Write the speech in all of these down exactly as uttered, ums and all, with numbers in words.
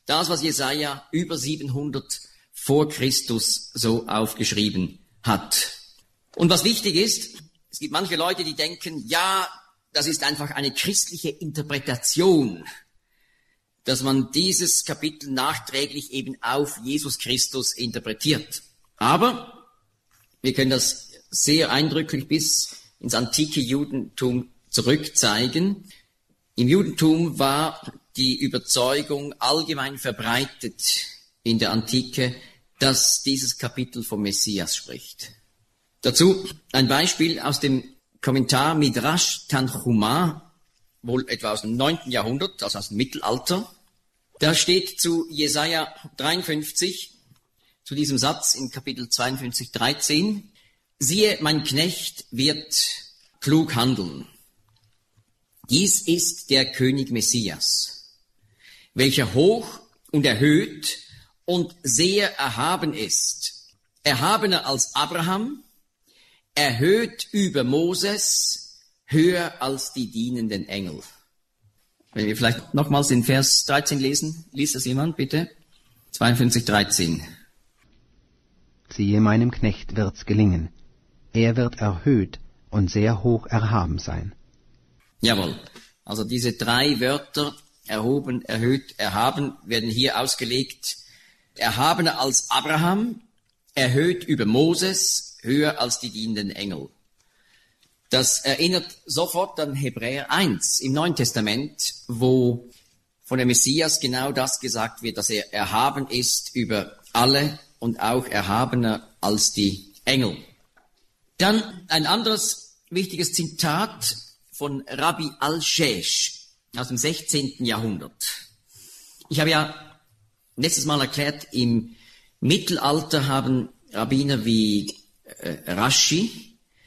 Das, was Jesaja über siebenhundert vor Christus so aufgeschrieben hat. Und was wichtig ist, es gibt manche Leute, die denken, ja, das ist einfach eine christliche Interpretation, dass man dieses Kapitel nachträglich eben auf Jesus Christus interpretiert. Aber wir können das sehr eindrücklich bis ins antike Judentum zurückzeigen. Im Judentum war die Überzeugung allgemein verbreitet in der Antike, dass dieses Kapitel vom Messias spricht. Dazu ein Beispiel aus dem Kommentar Midrash Tanchuma, wohl etwa aus dem neunten Jahrhundert, also aus dem Mittelalter. Da steht zu Jesaja dreiundfünfzig, zu diesem Satz in Kapitel zweiundfünfzig, dreizehn, siehe, mein Knecht wird klug handeln. Dies ist der König Messias, welcher hoch und erhöht und sehr erhaben ist. Erhabener als Abraham, erhöht über Moses, höher als die dienenden Engel. Wenn wir vielleicht nochmals den Vers dreizehn lesen, liest das jemand, bitte? zweiundfünfzig, dreizehn. Siehe, meinem Knecht wird's gelingen. Er wird erhöht und sehr hoch erhaben sein. Jawohl. Also diese drei Wörter, erhoben, erhöht, erhaben, werden hier ausgelegt. Erhabener als Abraham, erhöht über Moses, höher als die dienenden Engel. Das erinnert sofort an Hebräer eins im Neuen Testament, wo von dem Messias genau das gesagt wird, dass er erhaben ist über alle und auch erhabener als die Engel. Dann ein anderes wichtiges Zitat von Rabbi Al-Shesh aus dem sechzehnten Jahrhundert. Ich habe ja letztes Mal erklärt, im Mittelalter haben Rabbiner wie äh, Rashi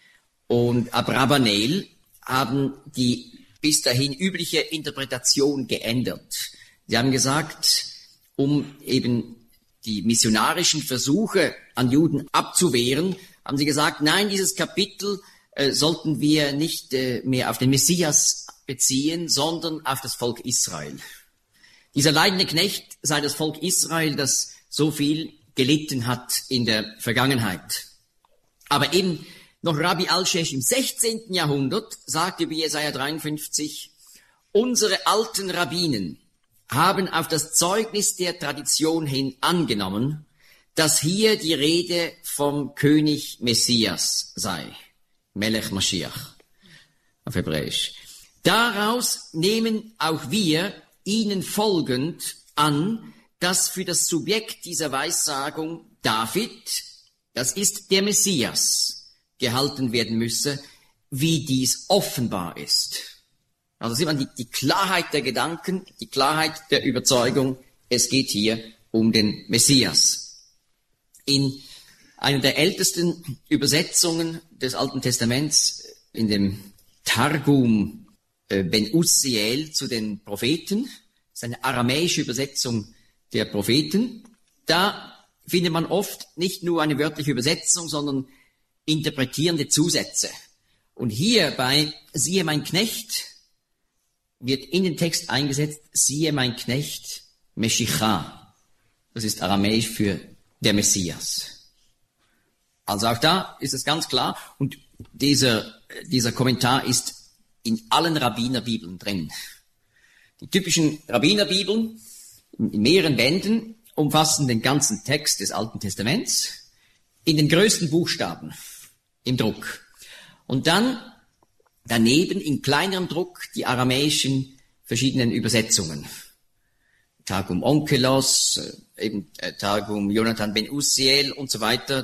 und Abravanel haben die bis dahin übliche Interpretation geändert. Sie haben gesagt, um eben die missionarischen Versuche an Juden abzuwehren, haben sie gesagt, nein, dieses Kapitel äh, sollten wir nicht äh, mehr auf den Messias beziehen, sondern auf das Volk Israel. Dieser leidende Knecht sei das Volk Israel, das so viel gelitten hat in der Vergangenheit. Aber eben noch Rabbi Al-Shesh im sechzehnten Jahrhundert sagte über Jesaja dreiundfünfzig, unsere alten Rabbinen haben auf das Zeugnis der Tradition hin angenommen, dass hier die Rede vom König Messias sei. Melech Mashiach auf Hebräisch. Daraus nehmen auch wir ihnen folgend an, dass für das Subjekt dieser Weissagung David, das ist der Messias, gehalten werden müsse, wie dies offenbar ist. Also sieht man die, die Klarheit der Gedanken, die Klarheit der Überzeugung, es geht hier um den Messias. In einer der ältesten Übersetzungen des Alten Testaments, in dem Targum äh, Ben Uziel zu den Propheten, das ist eine aramäische Übersetzung der Propheten, da findet man oft nicht nur eine wörtliche Übersetzung, sondern interpretierende Zusätze. Und hier bei siehe mein Knecht wird in den Text eingesetzt, siehe mein Knecht Meshicha. Das ist aramäisch für der Messias. Also auch da ist es ganz klar. Und dieser, dieser Kommentar ist in allen Rabbinerbibeln drin. Die typischen Rabbinerbibeln in mehreren Bänden umfassen den ganzen Text des Alten Testaments in den größten Buchstaben im Druck. Und dann daneben in kleinerem Druck die aramäischen verschiedenen Übersetzungen. Targum Onkelos, eben Targum Jonathan Ben Uziel und so weiter.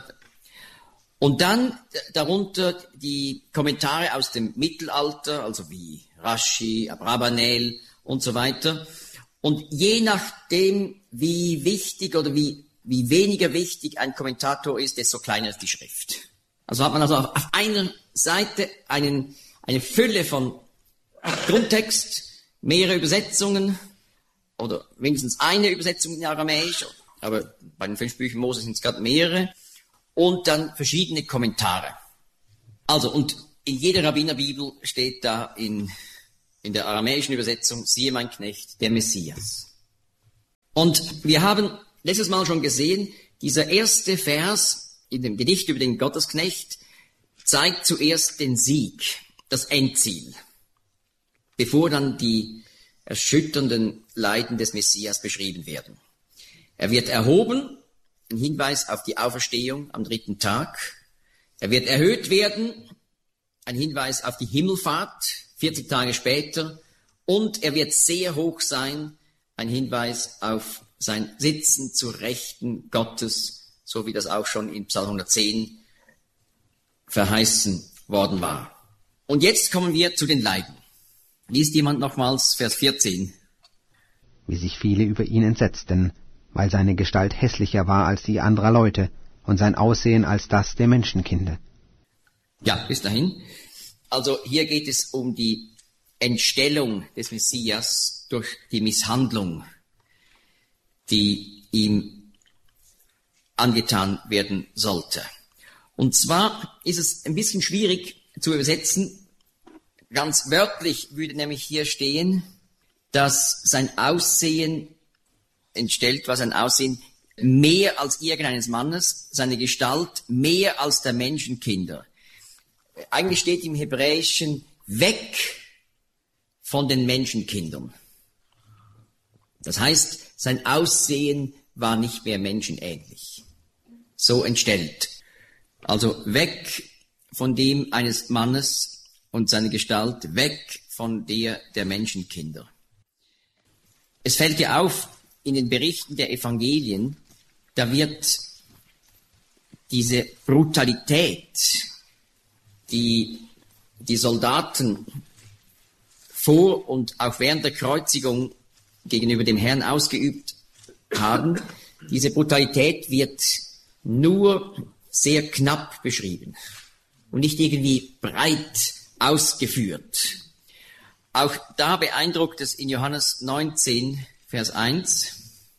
Und dann darunter die Kommentare aus dem Mittelalter, also wie Rashi, Abravanel und so weiter. Und je nachdem, wie wichtig oder wie, wie weniger wichtig ein Kommentator ist, desto kleiner ist die Schrift. Also hat man also auf einer Seite einen, eine Fülle von Grundtext, mehrere Übersetzungen oder wenigstens eine Übersetzung in Aramäisch, aber bei den fünf Büchern Mose sind es gerade mehrere, und dann verschiedene Kommentare. Also, und in jeder Rabbinerbibel steht da in, in der aramäischen Übersetzung, siehe mein Knecht, der Messias. Und wir haben letztes Mal schon gesehen, dieser erste Vers in dem Gedicht über den Gottesknecht zeigt zuerst den Sieg, das Endziel, bevor dann die erschütternden Leiden des Messias beschrieben werden. Er wird erhoben, ein Hinweis auf die Auferstehung am dritten Tag. Er wird erhöht werden, ein Hinweis auf die Himmelfahrt, vierzig Tage später. Und er wird sehr hoch sein, ein Hinweis auf sein Sitzen zur Rechten Gottes, so wie das auch schon in Psalm hundertzehn verheißen worden war. Und jetzt kommen wir zu den Leiden. Liest jemand nochmals Vers vierzehn. Wie sich viele über ihn entsetzten, weil seine Gestalt hässlicher war als die anderer Leute und sein Aussehen als das der Menschenkinder. Ja, bis dahin. Also hier geht es um die Entstellung des Messias durch die Misshandlung, die ihm angetan werden sollte. Und zwar ist es ein bisschen schwierig zu übersetzen. Ganz wörtlich würde nämlich hier stehen, dass sein Aussehen entstellt war, sein Aussehen mehr als irgendeines Mannes, seine Gestalt mehr als der Menschenkinder. Eigentlich steht im Hebräischen weg von den Menschenkindern. Das heißt, sein Aussehen war nicht mehr menschenähnlich. So entstellt. Also weg von dem eines Mannes und seine Gestalt, weg von der der Menschenkinder. Es fällt ja auf, in den Berichten der Evangelien, da wird diese Brutalität, die die Soldaten vor und auch während der Kreuzigung gegenüber dem Herrn ausgeübt haben, diese Brutalität wird nur sehr knapp beschrieben und nicht irgendwie breit ausgeführt. Auch da beeindruckt es in Johannes neunzehn, Vers eins.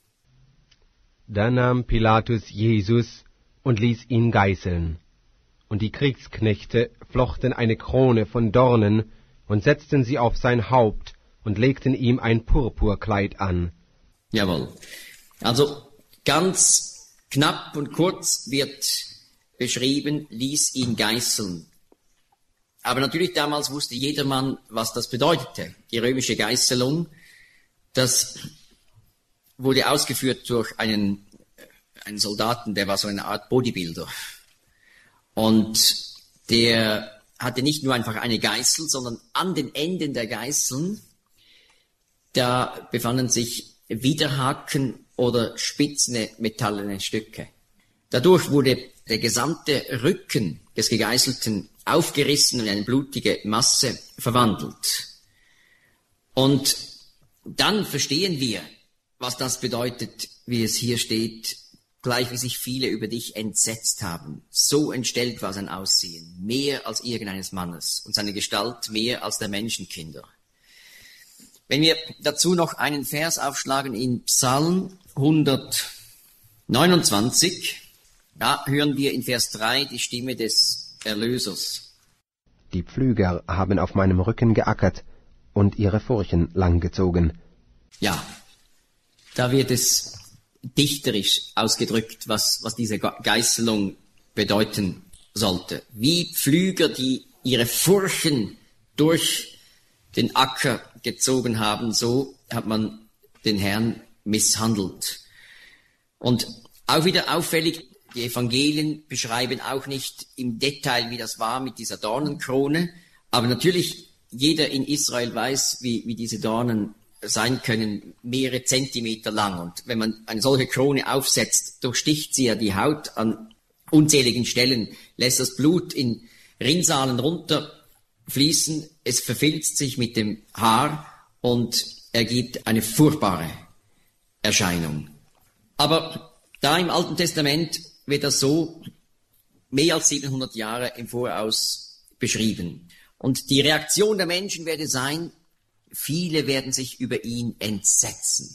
Da nahm Pilatus Jesus und ließ ihn geißeln. Und die Kriegsknechte flochten eine Krone von Dornen und setzten sie auf sein Haupt und legten ihm ein Purpurkleid an. Jawohl. Also ganz knapp und kurz wird beschrieben, ließ ihn geißeln. Aber natürlich damals wusste jedermann, was das bedeutete. Die römische Geißelung, das wurde ausgeführt durch einen, einen Soldaten, der war so eine Art Bodybuilder. Und der hatte nicht nur einfach eine Geißel, sondern an den Enden der Geißeln, da befanden sich Widerhaken oder spitzene metallene Stücke. Dadurch wurde der gesamte Rücken des Gegeißelten aufgerissen und in eine blutige Masse verwandelt. Und dann verstehen wir, was das bedeutet, wie es hier steht, gleich wie sich viele über dich entsetzt haben. So entstellt war sein Aussehen, mehr als irgendeines Mannes, und seine Gestalt mehr als der Menschenkinder. Wenn wir dazu noch einen Vers aufschlagen in Psalm hundertneunundzwanzig, da hören wir in Vers drei die Stimme des Erlösers. Die Pflüger haben auf meinem Rücken geackert und ihre Furchen langgezogen. Ja, da wird es dichterisch ausgedrückt, was, was diese Geißelung bedeuten sollte. Wie Pflüger, die ihre Furchen durch den Acker gezogen haben, so hat man den Herrn misshandelt. Und auch wieder auffällig, die Evangelien beschreiben auch nicht im Detail, wie das war mit dieser Dornenkrone, aber natürlich jeder in Israel weiß, wie, wie diese Dornen sein können, mehrere Zentimeter lang. Und wenn man eine solche Krone aufsetzt, durchsticht sie ja die Haut an unzähligen Stellen, lässt das Blut in Rinnsalen runterfließen, es verfilzt sich mit dem Haar und ergibt eine furchtbare Erscheinung. Aber da im Alten Testament wird das so mehr als siebenhundert Jahre im Voraus beschrieben. Und die Reaktion der Menschen werde sein, viele werden sich über ihn entsetzen.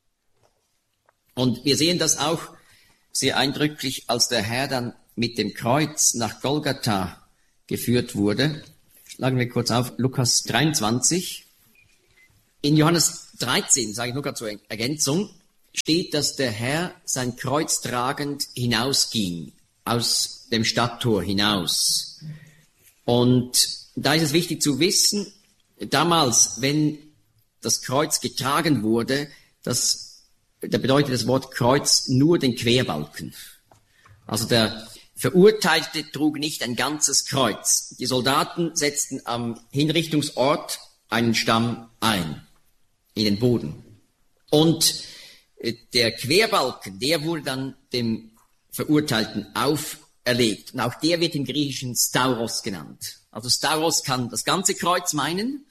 Und wir sehen das auch sehr eindrücklich, als der Herr dann mit dem Kreuz nach Golgatha geführt wurde. Schlagen wir kurz auf, Lukas dreiundzwanzig. In Johannes dreizehn, sage ich nur gerade zur Ergänzung, steht, dass der Herr sein Kreuz tragend hinausging, aus dem Stadttor hinaus. Und da ist es wichtig zu wissen, damals, wenn das Kreuz getragen wurde, das, da bedeutet das Wort Kreuz nur den Querbalken. Also der Verurteilte trug nicht ein ganzes Kreuz. Die Soldaten setzten am Hinrichtungsort einen Stamm ein, in den Boden. Und der Querbalken, der wurde dann dem Verurteilten auferlegt. Und auch der wird im Griechischen Stauros genannt. Also Stauros kann das ganze Kreuz meinen.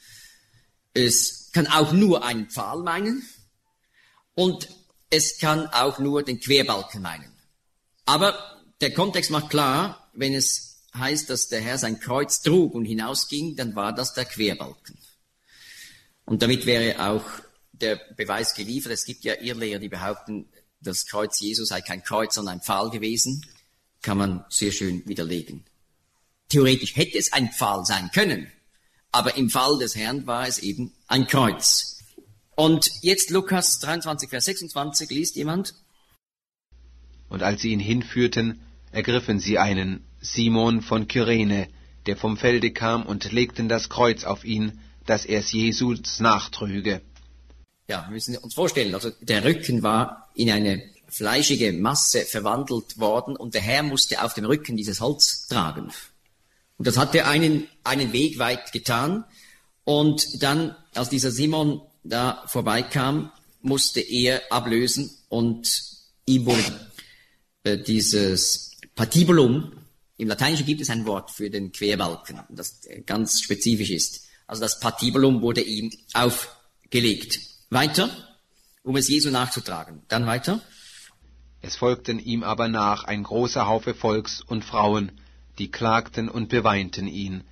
Es kann auch nur einen Pfahl meinen. Und es kann auch nur den Querbalken meinen. Aber der Kontext macht klar, wenn es heißt, dass der Herr sein Kreuz trug und hinausging, dann war das der Querbalken. Und damit wäre auch der Beweis geliefert. Es gibt ja Irrlehrer, die behaupten, das Kreuz Jesu sei kein Kreuz, sondern ein Pfahl gewesen. Kann man sehr schön widerlegen. Theoretisch hätte es ein Pfahl sein können, aber im Fall des Herrn war es eben ein Kreuz. Und jetzt Lukas dreiundzwanzig, Vers sechsundzwanzig, liest jemand? Und als sie ihn hinführten, ergriffen sie einen, Simon von Kyrene, der vom Felde kam, und legten das Kreuz auf ihn, dass er es Jesus nachtrüge. Ja, wir müssen uns vorstellen, also der Rücken war in eine fleischige Masse verwandelt worden und der Herr musste auf dem Rücken dieses Holz tragen. Und das hat er einen, einen Weg weit getan. Und dann, als dieser Simon da vorbeikam, musste er ablösen und ihm wurde äh, dieses Patibulum, im Lateinischen gibt es ein Wort für den Querbalken, das ganz spezifisch ist. Also das Patibulum wurde ihm aufgelegt. Weiter, um es Jesu nachzutragen. Dann weiter. Es folgten ihm aber nach ein großer Haufe Volks und Frauen, die klagten und beweinten ihn.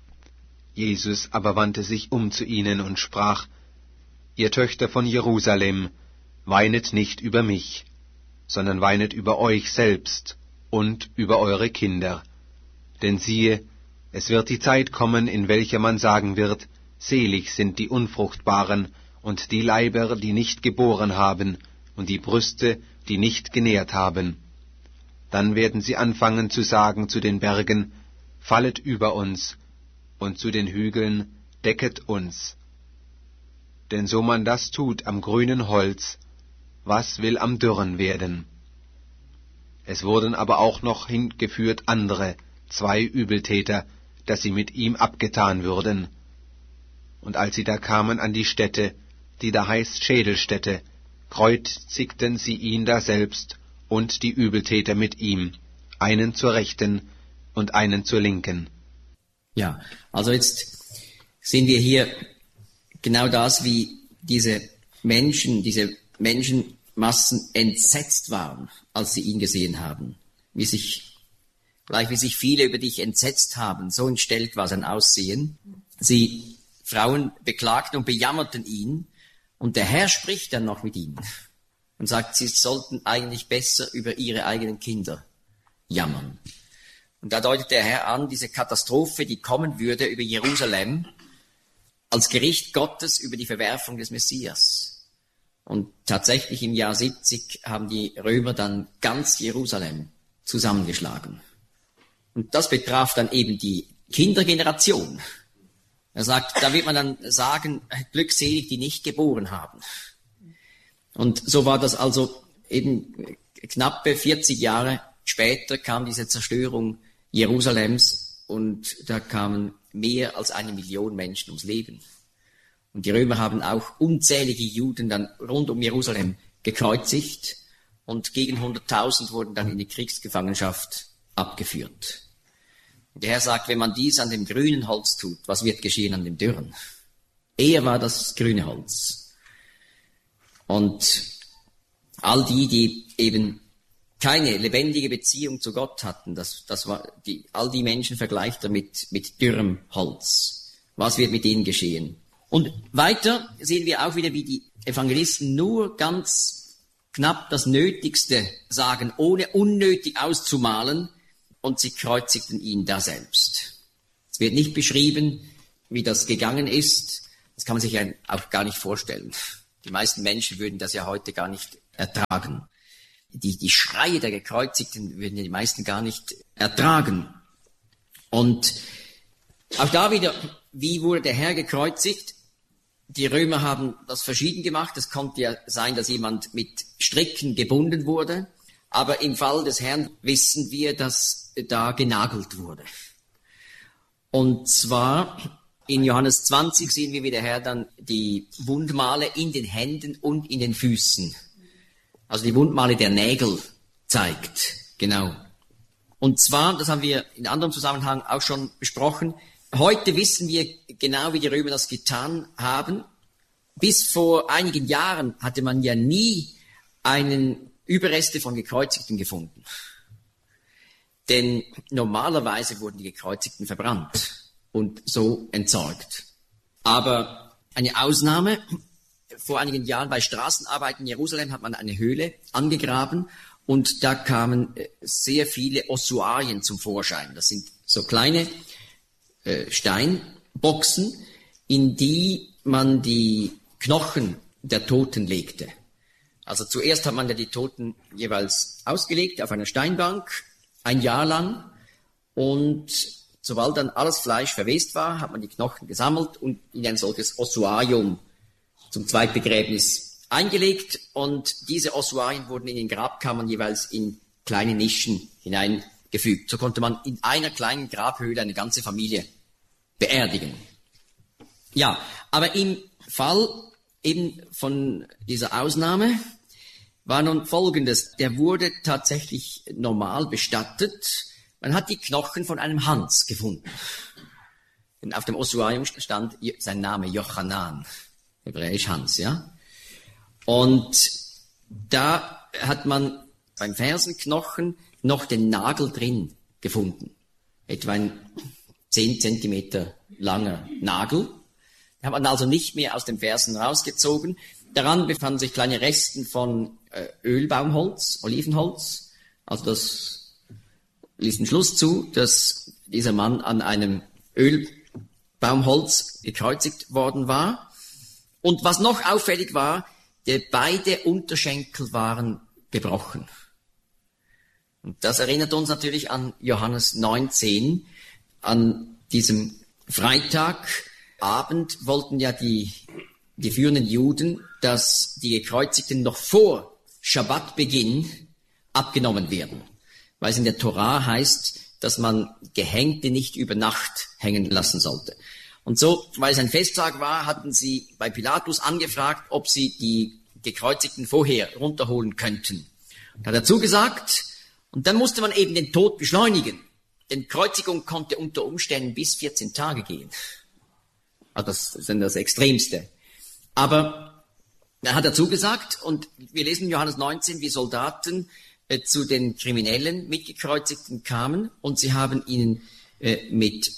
Jesus aber wandte sich um zu ihnen und sprach: Ihr Töchter von Jerusalem, weinet nicht über mich, sondern weinet über euch selbst und über eure Kinder. Denn siehe, es wird die Zeit kommen, in welcher man sagen wird, selig sind die Unfruchtbaren und die Leiber, die nicht geboren haben, und die Brüste, die nicht genährt haben. Dann werden sie anfangen zu sagen zu den Bergen, fallet über uns, und zu den Hügeln, decket uns. Denn so man das tut am grünen Holz, was will am dürren werden? Es wurden aber auch noch hingeführt andere, zwei Übeltäter, dass sie mit ihm abgetan würden. Und als sie da kamen an die Stätte, die da heißt Schädelstätte, kreuzigten sie ihn daselbst und die Übeltäter mit ihm, einen zur Rechten und einen zur Linken. Ja, also jetzt sehen wir hier genau das, wie diese Menschen, diese Menschenmassen entsetzt waren, als sie ihn gesehen haben. Wie sich, gleich wie sich viele über dich entsetzt haben, so entstellt war sein Aussehen. Sie, Frauen, beklagten und bejammerten ihn, und der Herr spricht dann noch mit ihnen und sagt, sie sollten eigentlich besser über ihre eigenen Kinder jammern. Und da deutet der Herr an, diese Katastrophe, die kommen würde über Jerusalem, als Gericht Gottes über die Verwerfung des Messias. Und tatsächlich im Jahr siebzig haben die Römer dann ganz Jerusalem zusammengeschlagen. Und das betraf dann eben die Kindergeneration. Er sagt, da wird man dann sagen, glückselig, die nicht geboren haben. Und so war das also eben knappe vierzig Jahre später kam diese Zerstörung Jerusalems und da kamen mehr als eine Million Menschen ums Leben. Und die Römer haben auch unzählige Juden dann rund um Jerusalem gekreuzigt und gegen hunderttausend wurden dann in die Kriegsgefangenschaft abgeführt. Und der Herr sagt, wenn man dies an dem grünen Holz tut, was wird geschehen an dem dürren? Er war das grüne Holz. Und all die, die eben keine lebendige Beziehung zu Gott hatten, das, das war die, all die Menschen vergleicht er mit, mit dürrem Holz. Was wird mit ihnen geschehen? Und weiter sehen wir auch wieder, wie die Evangelisten nur ganz knapp das Nötigste sagen, ohne unnötig auszumalen, und sie kreuzigten ihn daselbst. Es wird nicht beschrieben, wie das gegangen ist. Das kann man sich ja auch gar nicht vorstellen. Die meisten Menschen würden das ja heute gar nicht ertragen. Die, die Schreie der Gekreuzigten würden die meisten gar nicht ertragen. Und auch da wieder, wie wurde der Herr gekreuzigt? Die Römer haben das verschieden gemacht. Es konnte ja sein, dass jemand mit Stricken gebunden wurde. Aber im Fall des Herrn wissen wir, dass da genagelt wurde. Und zwar in Johannes zwanzig sehen wir, wie der Herr dann die Wundmale in den Händen und in den Füßen, also die Wundmale der Nägel zeigt. Genau. Und zwar, das haben wir in anderem Zusammenhang auch schon besprochen, heute wissen wir genau, wie die Römer das getan haben. Bis vor einigen Jahren hatte man ja nie einen Überreste von Gekreuzigten gefunden. Denn normalerweise wurden die Gekreuzigten verbrannt und so entsorgt. Aber eine Ausnahme, vor einigen Jahren bei Straßenarbeiten in Jerusalem hat man eine Höhle angegraben und da kamen sehr viele Ossuarien zum Vorschein. Das sind so kleine äh, Steinboxen, in die man die Knochen der Toten legte. Also zuerst hat man ja die Toten jeweils ausgelegt auf einer Steinbank, ein Jahr lang, und sobald dann alles Fleisch verwest war, hat man die Knochen gesammelt und in ein solches Ossuarium zum Zweitbegräbnis eingelegt, und diese Ossuarien wurden in den Grabkammern jeweils in kleine Nischen hineingefügt. So konnte man in einer kleinen Grabhöhle eine ganze Familie beerdigen. Ja, aber im Fall eben von dieser Ausnahme war nun Folgendes: Der wurde tatsächlich normal bestattet. Man hat die Knochen von einem Hans gefunden. Denn auf dem Ossuarium stand sein Name Jochanan, hebräisch Hans, ja. Und da hat man beim Fersenknochen noch den Nagel drin gefunden. Etwa ein zehn Zentimeter langer Nagel. Den hat man also nicht mehr aus den Fersen rausgezogen. Daran befanden sich kleine Resten von äh, Ölbaumholz, Olivenholz. Also das ließ den Schluss zu, dass dieser Mann an einem Ölbaumholz gekreuzigt worden war. Und was noch auffällig war, der, beide Unterschenkel waren gebrochen. Und das erinnert uns natürlich an Johannes neunzehn. An diesem Freitagabend wollten ja die, die führenden Juden, dass die Gekreuzigten noch vor Schabbatbeginn abgenommen werden. Weil es in der Torah heißt, dass man Gehängte nicht über Nacht hängen lassen sollte. Und so, weil es ein Festtag war, hatten sie bei Pilatus angefragt, ob sie die Gekreuzigten vorher runterholen könnten. Und hat er zugesagt, und dann musste man eben den Tod beschleunigen. Denn Kreuzigung konnte unter Umständen bis vierzehn Tage gehen. Also das ist dann das Extremste. Aber er hat dazu gesagt, und wir lesen in Johannes neunzehn, wie Soldaten äh, zu den Kriminellen mitgekreuzigten kamen, und sie haben ihnen äh, mit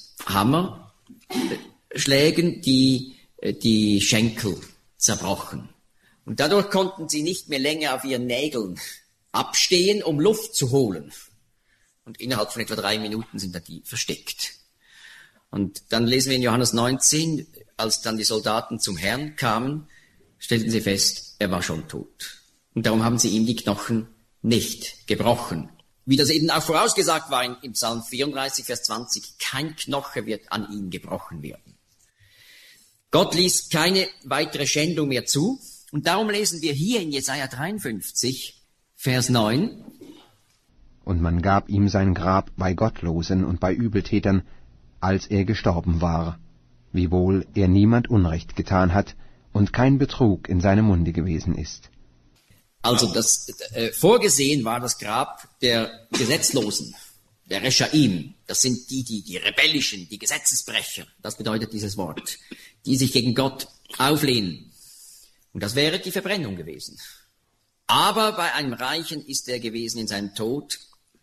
Hammerschlägen die, äh, die Schenkel zerbrochen. Und dadurch konnten sie nicht mehr länger auf ihren Nägeln abstehen, um Luft zu holen. Und innerhalb von etwa drei Minuten sind dann die versteckt. Und dann lesen wir in Johannes neunzehn, als dann die Soldaten zum Herrn kamen, stellten sie fest, er war schon tot. Und darum haben sie ihm die Knochen nicht gebrochen. Wie das eben auch vorausgesagt war in, im Psalm vierunddreißig, Vers zwanzig, kein Knoche wird an ihm gebrochen werden. Gott ließ keine weitere Schändung mehr zu. Und darum lesen wir hier in Jesaja dreiundfünfzig, Vers neun. Und man gab ihm sein Grab bei Gottlosen und bei Übeltätern, als er gestorben war, wiewohl er niemand Unrecht getan hat und kein Betrug in seinem Munde gewesen ist. Also das äh, vorgesehen war das Grab der Gesetzlosen, der Reschaim. Das sind die, die, die Rebellischen, die Gesetzesbrecher. Das bedeutet dieses Wort, die sich gegen Gott auflehnen. Und das wäre die Verbrennung gewesen. Aber bei einem Reichen ist er gewesen in seinem Tod.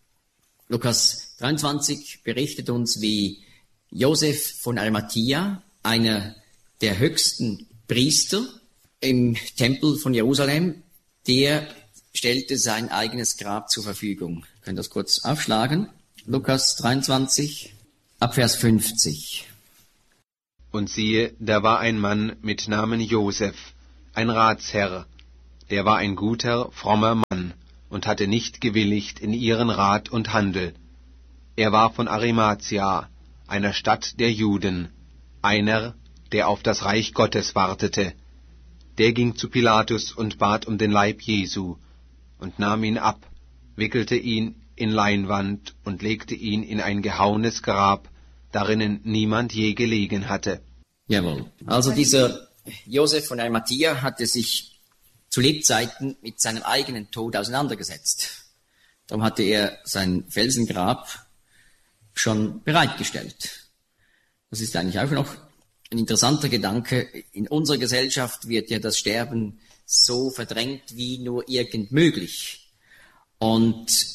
Lukas dreiundzwanzig berichtet uns, wie Josef von Arimathia, einer der höchsten Priester im Tempel von Jerusalem, der stellte sein eigenes Grab zur Verfügung. Wir können das kurz aufschlagen. Lukas dreiundzwanzig, ab Vers fünfzig. Und siehe, da war ein Mann mit Namen Josef, ein Ratsherr, der war ein guter, frommer Mann und hatte nicht gewilligt in ihren Rat und Handel. Er war von Arimathia, einer Stadt der Juden, einer, der auf das Reich Gottes wartete. Der ging zu Pilatus und bat um den Leib Jesu und nahm ihn ab, wickelte ihn in Leinwand und legte ihn in ein gehauenes Grab, darinnen niemand je gelegen hatte. Jawohl. Also dieser Josef von Arimathia hatte sich zu Lebzeiten mit seinem eigenen Tod auseinandergesetzt. Darum hatte er sein Felsengrab schon bereitgestellt. Das ist eigentlich auch noch ein interessanter Gedanke. In unserer Gesellschaft wird ja das Sterben so verdrängt wie nur irgend möglich. Und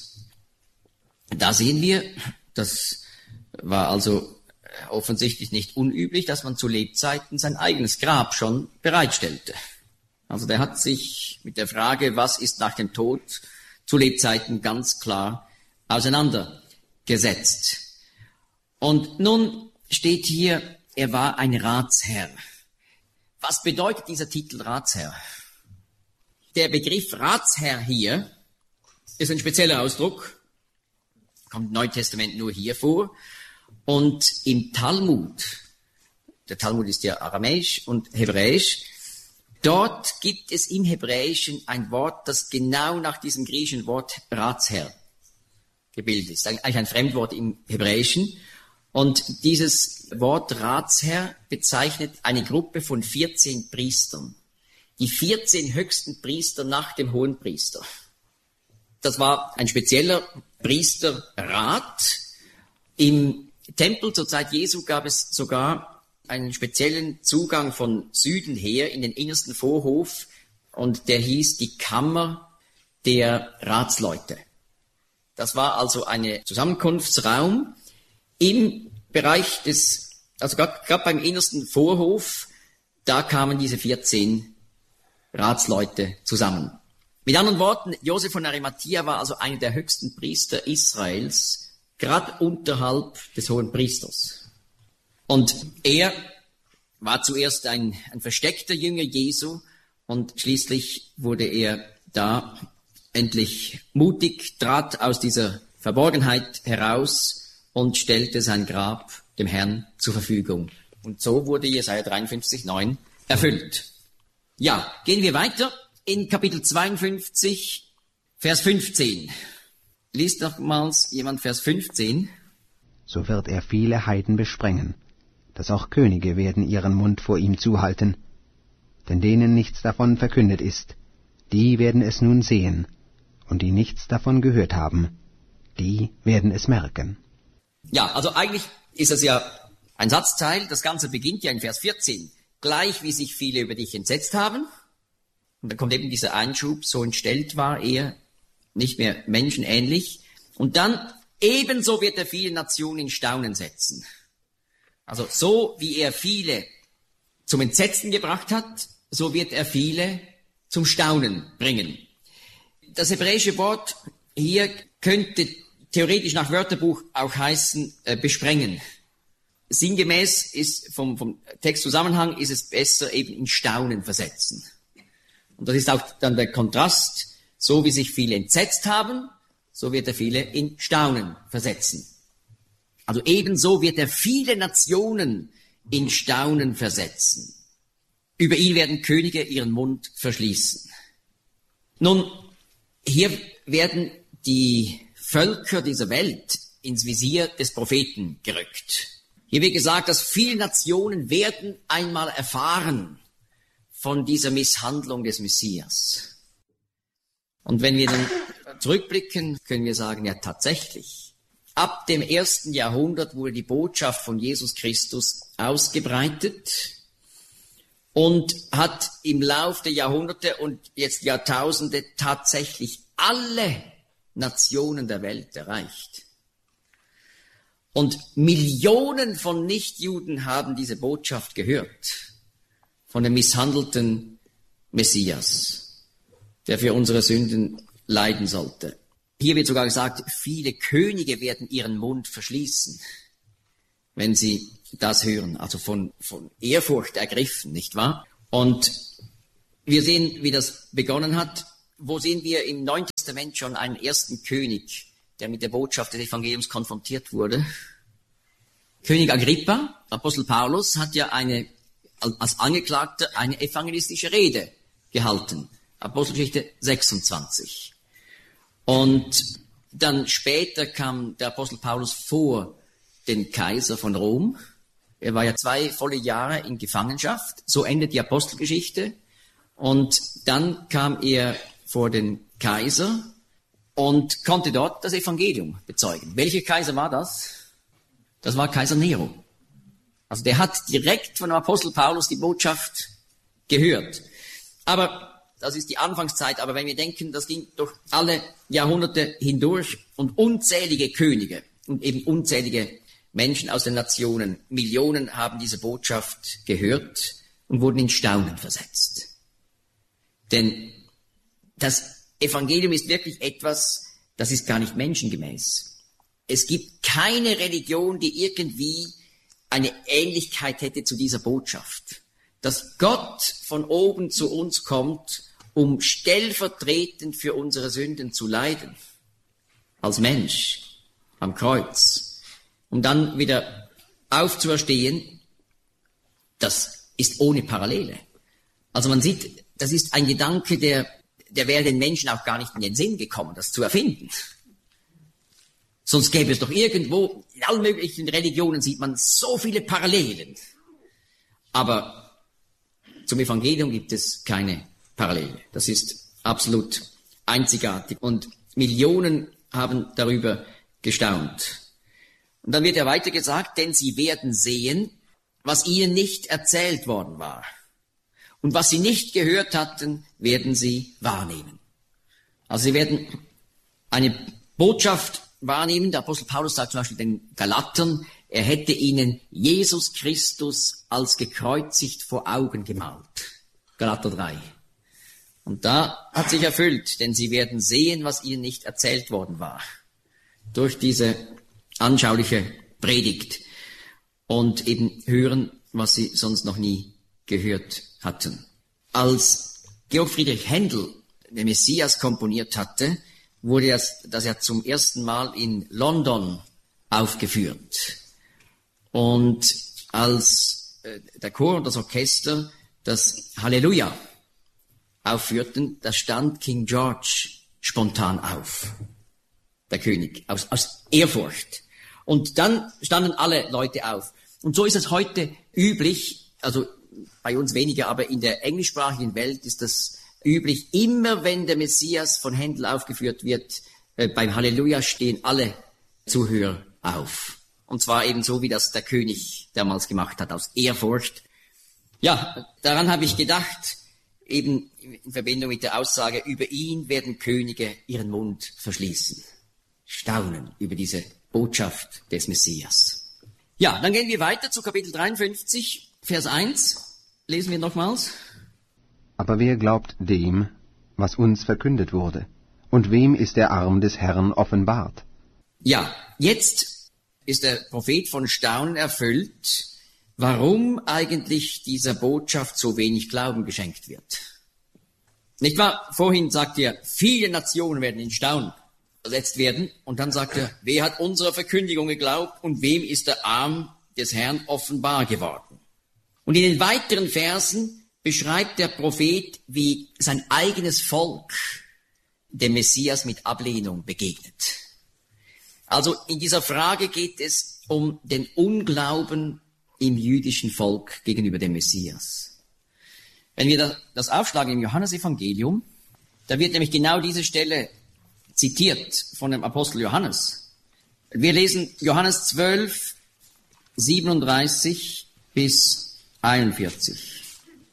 da sehen wir, das war also offensichtlich nicht unüblich, dass man zu Lebzeiten sein eigenes Grab schon bereitstellte. Also der hat sich mit der Frage, was ist nach dem Tod, zu Lebzeiten ganz klar auseinandergesetzt. Und nun steht hier, er war ein Ratsherr. Was bedeutet dieser Titel Ratsherr? Der Begriff Ratsherr hier ist ein spezieller Ausdruck, kommt im Neuen Testament nur hier vor. Und im Talmud, der Talmud ist ja aramäisch und hebräisch, dort gibt es im Hebräischen ein Wort, das genau nach diesem griechischen Wort Ratsherr gebildet ist. Eigentlich ein Fremdwort im Hebräischen. Und dieses Wort Ratsherr bezeichnet eine Gruppe von vierzehn Priestern. Die vierzehn höchsten Priester nach dem Hohenpriester. Das war ein spezieller Priesterrat. Im Tempel zur Zeit Jesu gab es sogar einen speziellen Zugang von Süden her in den innersten Vorhof und der hieß die Kammer der Ratsleute. Das war also ein Zusammenkunftsraum im Bereich des, also gerade beim innersten Vorhof, da kamen diese vierzehn Ratsleute zusammen. Mit anderen Worten, Josef von Arimathia war also einer der höchsten Priester Israels, gerade unterhalb des Hohenpriesters. Und er war zuerst ein, ein versteckter Jünger Jesu und schließlich wurde er da endlich mutig, trat aus dieser Verborgenheit heraus und stellte sein Grab dem Herrn zur Verfügung. Und so wurde Jesaja dreiundfünfzig neun erfüllt. Ja, gehen wir weiter in Kapitel zweiundfünfzig, Vers fünfzehn. Liest nochmals jemand Vers fünfzehn. So wird er viele Heiden besprengen, dass auch Könige werden ihren Mund vor ihm zuhalten. Denn denen nichts davon verkündet ist, die werden es nun sehen, und die nichts davon gehört haben, die werden es merken. Ja, also eigentlich ist das ja ein Satzteil, das Ganze beginnt ja in Vers vierzehn. Gleich wie sich viele über dich entsetzt haben, und dann kommt eben dieser Einschub, so entstellt war er, nicht mehr menschenähnlich. Und dann, ebenso wird er viele Nationen in Staunen setzen. Also so wie er viele zum Entsetzen gebracht hat, so wird er viele zum Staunen bringen. Das hebräische Wort hier könnte theoretisch nach Wörterbuch auch heißen, äh, besprengen. Sinngemäß ist vom, vom Textzusammenhang ist es besser eben in Staunen versetzen. Und das ist auch dann der Kontrast. So wie sich viele entsetzt haben, so wird er viele in Staunen versetzen. Also ebenso wird er viele Nationen in Staunen versetzen. Über ihn werden Könige ihren Mund verschließen. Nun, hier werden die Völker dieser Welt ins Visier des Propheten gerückt. Hier wird gesagt, dass viele Nationen werden einmal erfahren von dieser Misshandlung des Messias. Und wenn wir dann zurückblicken, können wir sagen, ja tatsächlich, ab dem ersten Jahrhundert wurde die Botschaft von Jesus Christus ausgebreitet und hat im Lauf der Jahrhunderte und jetzt Jahrtausende tatsächlich alle Nationen der Welt erreicht. Und Millionen von Nichtjuden haben diese Botschaft gehört, von dem misshandelten Messias, der für unsere Sünden leiden sollte. Hier wird sogar gesagt, viele Könige werden ihren Mund verschließen, wenn sie das hören, also von, von Ehrfurcht ergriffen, nicht wahr? Und wir sehen, wie das begonnen hat. Wo sehen wir im Neuen Testament schon einen ersten König, der mit der Botschaft des Evangeliums konfrontiert wurde? König Agrippa, Apostel Paulus, hat ja eine, als Angeklagter eine evangelistische Rede gehalten. Apostelgeschichte sechsundzwanzig. Und dann später kam der Apostel Paulus vor den Kaiser von Rom. Er war ja zwei volle Jahre in Gefangenschaft. So endet die Apostelgeschichte. Und dann kam er vor den Kaiser und konnte dort das Evangelium bezeugen. Welcher Kaiser war das? Das war Kaiser Nero. Also der hat direkt von dem Apostel Paulus die Botschaft gehört. Aber das ist die Anfangszeit. Aber wenn wir denken, das ging durch alle Jahrhunderte hindurch und unzählige Könige und eben unzählige Menschen aus den Nationen, Millionen haben diese Botschaft gehört und wurden in Staunen versetzt. Denn das Evangelium ist wirklich etwas, das ist gar nicht menschengemäß. Es gibt keine Religion, die irgendwie eine Ähnlichkeit hätte zu dieser Botschaft. Dass Gott von oben zu uns kommt, um stellvertretend für unsere Sünden zu leiden. Als Mensch am Kreuz. Um dann wieder aufzuerstehen, das ist ohne Parallele. Also man sieht, das ist ein Gedanke, der, der wäre den Menschen auch gar nicht in den Sinn gekommen, das zu erfinden. Sonst gäbe es doch irgendwo, in allen möglichen Religionen sieht man so viele Parallelen. Aber zum Evangelium gibt es keine Parallele. Das ist absolut einzigartig. Und Millionen haben darüber gestaunt. Und dann wird ja weiter gesagt, denn sie werden sehen, was ihnen nicht erzählt worden war. Und was sie nicht gehört hatten, werden sie wahrnehmen. Also sie werden eine Botschaft wahrnehmen. Der Apostel Paulus sagt zum Beispiel den Galatern, er hätte ihnen Jesus Christus als gekreuzigt vor Augen gemalt. Galater drei. Und da hat sich erfüllt, denn sie werden sehen, was ihnen nicht erzählt worden war. Durch diese anschauliche Predigt und eben hören, was sie sonst noch nie gehört hatten. Als Georg Friedrich Händel den Messias komponiert hatte, wurde das, das ja zum ersten Mal in London aufgeführt. Und als äh, der Chor und das Orchester das Halleluja aufführten, da stand King George spontan auf, der König, aus, aus Ehrfurcht. Und dann standen alle Leute auf. Und so ist es heute üblich, also bei uns weniger, aber in der englischsprachigen Welt ist das üblich, immer wenn der Messias von Händel aufgeführt wird, äh, beim Halleluja stehen alle Zuhörer auf. Und zwar eben so, wie das der König damals gemacht hat, aus Ehrfurcht. Ja, daran habe ich gedacht, eben in Verbindung mit der Aussage, über ihn werden Könige ihren Mund verschließen. Staunen über diese Botschaft des Messias. Ja, dann gehen wir weiter zu Kapitel dreiundfünfzig, Vers eins. Lesen wir nochmals. Aber wer glaubt dem, was uns verkündet wurde? Und wem ist der Arm des Herrn offenbart? Ja, jetzt ist der Prophet von Staunen erfüllt, warum eigentlich dieser Botschaft so wenig Glauben geschenkt wird. Nicht wahr? Vorhin sagt er, viele Nationen werden in Staunen versetzt werden. Und dann sagt er, wer hat unserer Verkündigung geglaubt und wem ist der Arm des Herrn offenbar geworden? Und in den weiteren Versen beschreibt der Prophet, wie sein eigenes Volk dem Messias mit Ablehnung begegnet. Also in dieser Frage geht es um den Unglauben im jüdischen Volk gegenüber dem Messias. Wenn wir das aufschlagen im Johannesevangelium, da wird nämlich genau diese Stelle zitiert von dem Apostel Johannes. Wir lesen Johannes zwölf, siebenunddreißig bis einundvierzig.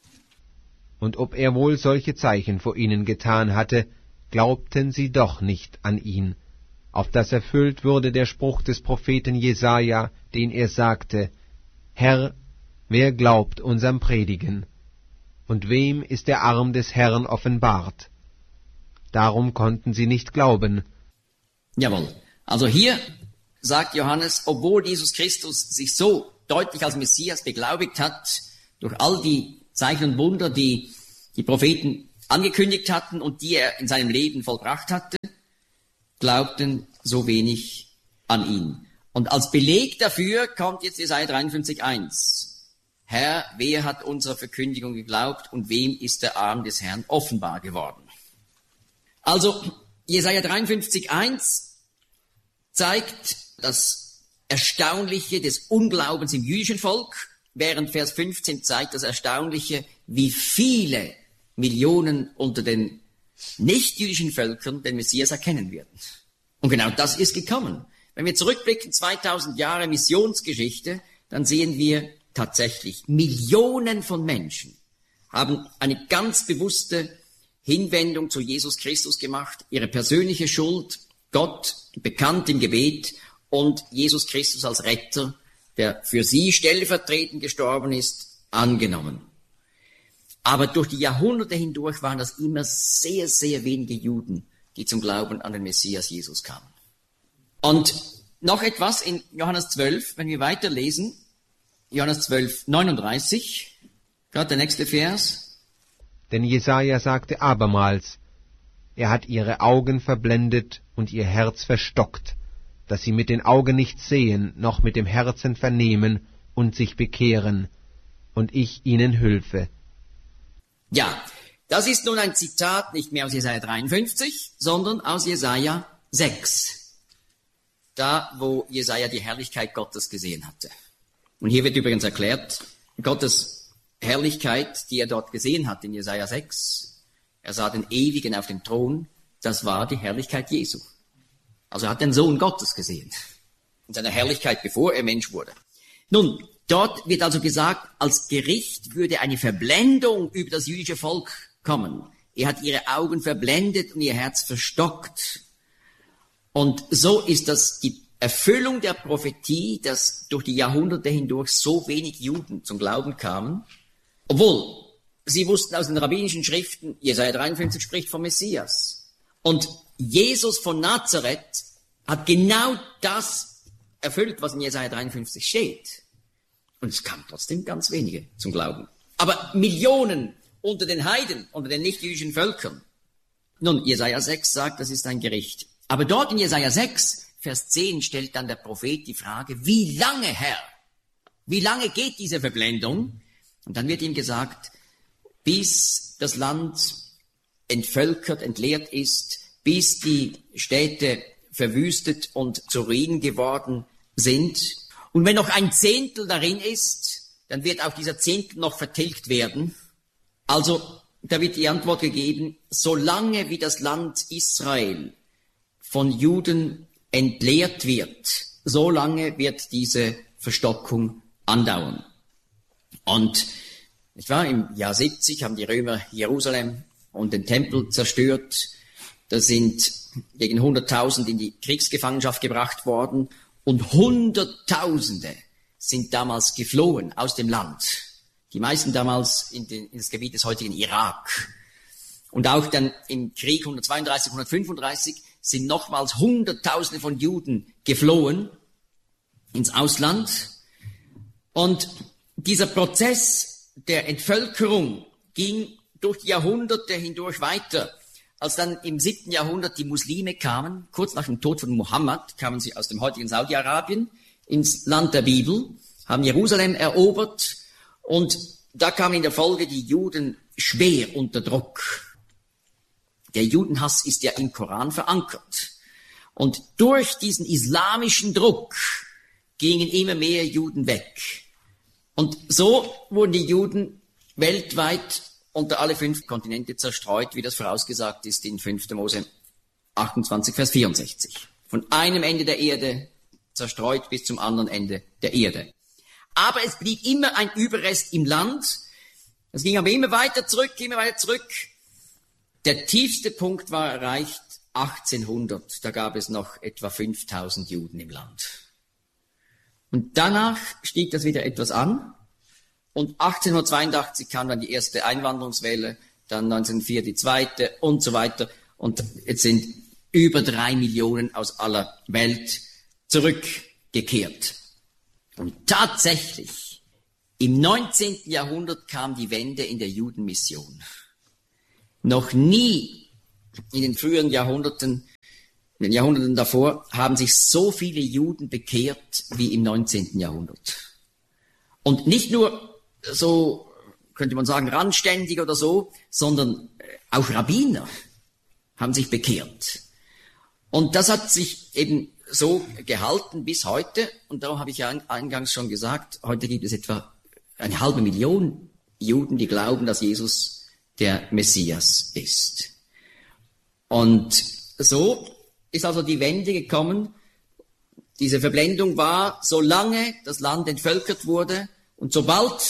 Und ob er wohl solche Zeichen vor ihnen getan hatte, glaubten sie doch nicht an ihn, auf das erfüllt wurde der Spruch des Propheten Jesaja, den er sagte, Herr, wer glaubt unserem Predigen? Und wem ist der Arm des Herrn offenbart? Darum konnten sie nicht glauben. Jawohl. Also hier sagt Johannes, obwohl Jesus Christus sich so deutlich als Messias beglaubigt hat, durch all die Zeichen und Wunder, die die Propheten angekündigt hatten und die er in seinem Leben vollbracht hatte, glaubten so wenig an ihn. Und als Beleg dafür kommt jetzt Jesaja dreiundfünfzig eins. Herr, wer hat unserer Verkündigung geglaubt und wem ist der Arm des Herrn offenbar geworden? Also Jesaja dreiundfünfzig eins zeigt das Erstaunliche des Unglaubens im jüdischen Volk, während Vers fünfzehn zeigt das Erstaunliche, wie viele Millionen unter den nicht-jüdischen Völkern den Messias erkennen werden. Und genau das ist gekommen. Wenn wir zurückblicken, zweitausend Jahre Missionsgeschichte, dann sehen wir tatsächlich, Millionen von Menschen haben eine ganz bewusste Hinwendung zu Jesus Christus gemacht, ihre persönliche Schuld, Gott bekannt im Gebet und Jesus Christus als Retter, der für sie stellvertretend gestorben ist, angenommen. Aber durch die Jahrhunderte hindurch waren das immer sehr, sehr wenige Juden, die zum Glauben an den Messias Jesus kamen. Und noch etwas in Johannes zwölf, wenn wir weiterlesen, Johannes zwölf, neununddreißig, gerade der nächste Vers. Denn Jesaja sagte abermals, er hat ihre Augen verblendet und ihr Herz verstockt, dass sie mit den Augen nicht sehen, noch mit dem Herzen vernehmen und sich bekehren, und ich ihnen hülfe. Ja, das ist nun ein Zitat nicht mehr aus Jesaja dreiundfünfzig, sondern aus Jesaja sechs. Da, wo Jesaja die Herrlichkeit Gottes gesehen hatte. Und hier wird übrigens erklärt, Gottes Herrlichkeit, die er dort gesehen hat in Jesaja sechs, er sah den Ewigen auf dem Thron, das war die Herrlichkeit Jesu. Also er hat den Sohn Gottes gesehen. In seiner Herrlichkeit, bevor er Mensch wurde. Nun, dort wird also gesagt, als Gericht würde eine Verblendung über das jüdische Volk kommen. Er hat ihre Augen verblendet und ihr Herz verstockt. Und so ist das die Erfüllung der Prophetie, dass durch die Jahrhunderte hindurch so wenig Juden zum Glauben kamen, obwohl sie wussten aus den rabbinischen Schriften, Jesaja dreiundfünfzig spricht vom Messias. Und Jesus von Nazareth hat genau das erfüllt, was in Jesaja dreiundfünfzig steht. Und es kamen trotzdem ganz wenige zum Glauben. Aber Millionen unter den Heiden, unter den nicht-jüdischen Völkern. Nun, Jesaja sechs sagt, das ist ein Gericht. Aber dort in Jesaja sechs, Vers zehn, stellt dann der Prophet die Frage, wie lange, Herr? Wie lange geht diese Verblendung? Und dann wird ihm gesagt, bis das Land entvölkert, entleert ist, bis die Städte verwüstet und zu Ruinen geworden sind. Und wenn noch ein Zehntel darin ist, dann wird auch dieser Zehntel noch vertilgt werden. Also, da wird die Antwort gegeben, solange wie das Land Israel von Juden entleert wird, so lange wird diese Verstockung andauern. Und nicht wahr, im Jahr siebzig haben die Römer Jerusalem und den Tempel zerstört. Da sind gegen hunderttausend in die Kriegsgefangenschaft gebracht worden und Hunderttausende sind damals geflohen aus dem Land. Die meisten damals in, den, in das Gebiet des heutigen Irak. Und auch dann im Krieg hundertzweiunddreißig, hundertfünfunddreißig sind nochmals Hunderttausende von Juden geflohen ins Ausland. Und dieser Prozess der Entvölkerung ging durch die Jahrhunderte hindurch weiter. Als dann im siebten Jahrhundert die Muslime kamen, kurz nach dem Tod von Mohammed, kamen sie aus dem heutigen Saudi-Arabien ins Land der Bibel, haben Jerusalem erobert und da kamen in der Folge die Juden schwer unter Druck. Der Judenhass ist ja im Koran verankert. Und durch diesen islamischen Druck gingen immer mehr Juden weg. Und so wurden die Juden weltweit unter alle fünf Kontinente zerstreut, wie das vorausgesagt ist in fünfter Mose achtundzwanzig, Vers vierundsechzig. Von einem Ende der Erde zerstreut bis zum anderen Ende der Erde. Aber es blieb immer ein Überrest im Land. Es ging aber immer weiter zurück, immer weiter zurück. Der tiefste Punkt war erreicht achtzehnhundert. Da gab es noch etwa fünftausend Juden im Land. Und danach stieg das wieder etwas an. Und achtzehnhundertzweiundachtzig kam dann die erste Einwanderungswelle, dann neunzehnhundertvier die zweite und so weiter. Und jetzt sind über drei Millionen aus aller Welt zurückgekehrt. Und tatsächlich, im neunzehnten Jahrhundert kam die Wende in der Judenmission. Noch nie in den früheren Jahrhunderten, in den Jahrhunderten davor, haben sich so viele Juden bekehrt wie im neunzehnten Jahrhundert. Und nicht nur so, könnte man sagen, randständig oder so, sondern auch Rabbiner haben sich bekehrt. Und das hat sich eben so gehalten bis heute. Und darum habe ich ja eingangs schon gesagt, heute gibt es etwa eine halbe Million Juden, die glauben, dass Jesus der Messias ist. Und so ist also die Wende gekommen. Diese Verblendung war, solange das Land entvölkert wurde und sobald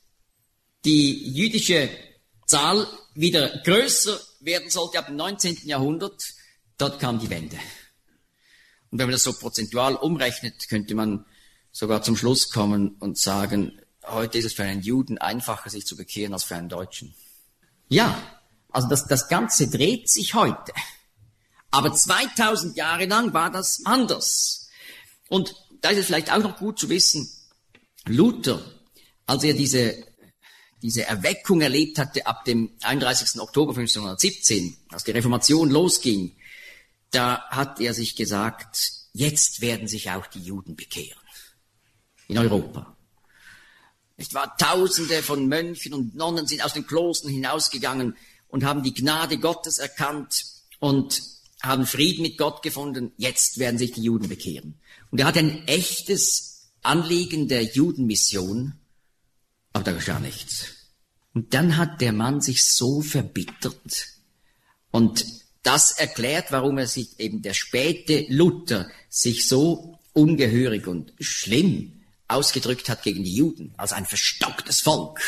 die jüdische Zahl wieder größer werden sollte ab dem neunzehnten Jahrhundert, dort kam die Wende. Und wenn man das so prozentual umrechnet, könnte man sogar zum Schluss kommen und sagen, heute ist es für einen Juden einfacher, sich zu bekehren, als für einen Deutschen. Ja, also das, das Ganze dreht sich heute. Aber zweitausend Jahre lang war das anders. Und da ist es vielleicht auch noch gut zu wissen, Luther, als er diese, diese Erweckung erlebt hatte ab dem einunddreißigsten Oktober fünfzehnhundertsiebzehn, als die Reformation losging, da hat er sich gesagt, jetzt werden sich auch die Juden bekehren. In Europa. Nicht wahr? Tausende von Mönchen und Nonnen sind aus den Klostern hinausgegangen und haben die Gnade Gottes erkannt und haben Frieden mit Gott gefunden. Jetzt werden sich die Juden bekehren. Und er hat ein echtes Anliegen der Judenmission, aber da geschah nichts. Und dann hat der Mann sich so verbittert. Und das erklärt, warum er sich eben, der späte Luther, sich so ungehörig und schlimm ausgedrückt hat gegen die Juden, als ein verstocktes Volk.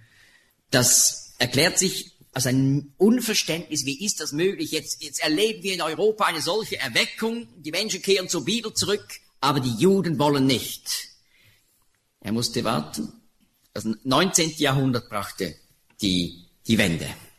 Das erklärt sich als ein Unverständnis, wie ist das möglich? Jetzt, jetzt erleben wir in Europa eine solche Erweckung, die Menschen kehren zur Bibel zurück, aber die Juden wollen nicht. Er musste warten. Das neunzehnte Jahrhundert brachte die, die Wende.